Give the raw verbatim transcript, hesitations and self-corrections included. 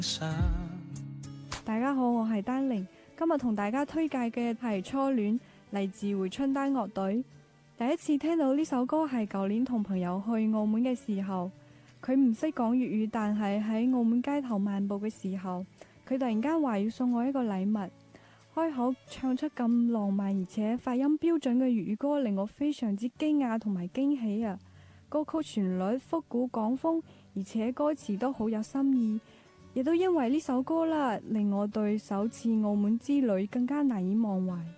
大家好，我係丹玲，今日同大家推介嘅係初戀，嚟自回春丹樂隊。第一次聽到呢首歌係舊年同朋友去澳門嘅時候，佢唔識講粵語，但係喺澳門街頭漫步嘅時候，佢突然間話要送我一個禮物，開口唱出咁浪漫而且發音標準嘅粵語歌，令我非常之驚訝同埋驚喜啊！歌曲旋律復古港風，而且歌詞都好有心意。亦都因為呢首歌啦，令我對首次澳門之旅更加難以忘懷。